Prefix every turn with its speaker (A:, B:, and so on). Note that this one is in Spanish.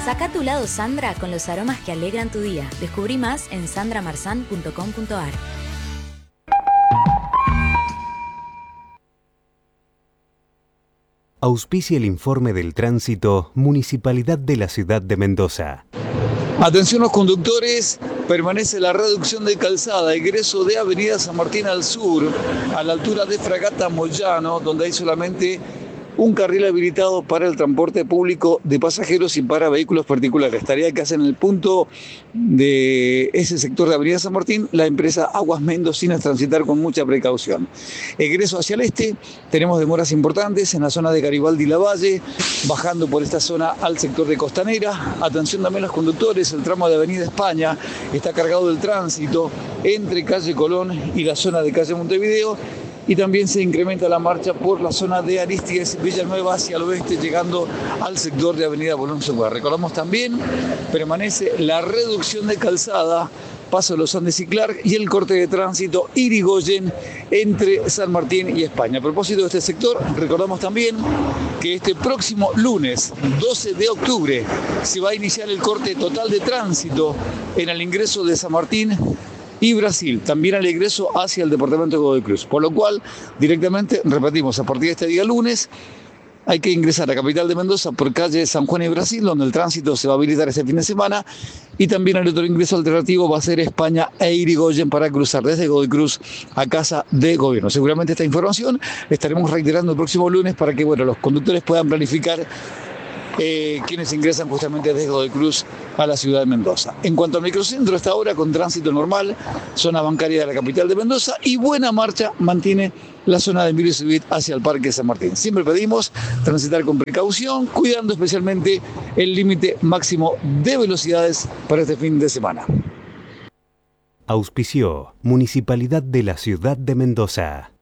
A: Saca tu lado Sandra con los aromas que alegran tu día. Descubrí más en sandramarzan.com.ar.
B: Auspicia el informe del tránsito Municipalidad de la Ciudad de Mendoza.
C: Atención los conductores, permanece la reducción de calzada, egreso de Avenida San Martín al sur, a la altura de Fragata Moyano, donde hay solamente un carril habilitado para el transporte público de pasajeros y para vehículos particulares. Tarea que hace en el punto de ese sector de Avenida San Martín la empresa Aguas Mendocinas, transitar con mucha precaución. Egreso hacia el este, tenemos demoras importantes en la zona de Garibaldi y Lavalle, bajando por esta zona al sector de Costanera. Atención también los conductores, el tramo de Avenida España está cargado del tránsito entre calle Colón y la zona de calle Montevideo. Y también se incrementa la marcha por la zona de Aristides, Villanueva hacia el oeste, llegando al sector de Avenida Bolón Segura. Recordamos también, permanece la reducción de calzada, Paso de los Andes y Clark, y el corte de tránsito Irigoyen entre San Martín y España. A propósito de este sector, recordamos también que este próximo lunes, 12 de octubre, se va a iniciar el corte total de tránsito en el ingreso de San Martín y Brasil, también al ingreso hacia el departamento de Godoy Cruz. Por lo cual, directamente, repetimos, a partir de este día lunes, hay que ingresar a Capital de Mendoza por calle San Juan y Brasil, donde el tránsito se va a habilitar este fin de semana, y también el otro ingreso alternativo va a ser España e Irigoyen para cruzar desde Godoy Cruz a Casa de Gobierno. Seguramente esta información la estaremos reiterando el próximo lunes para que los conductores puedan planificar quienes ingresan justamente desde Godoy Cruz a la ciudad de Mendoza. En cuanto al microcentro, hasta ahora con tránsito normal, zona bancaria de la capital de Mendoza, y buena marcha mantiene la zona de Emilio Civit hacia el Parque San Martín. Siempre pedimos transitar con precaución, cuidando especialmente el límite máximo de velocidades para este fin de semana.
B: Auspició Municipalidad de la Ciudad de Mendoza.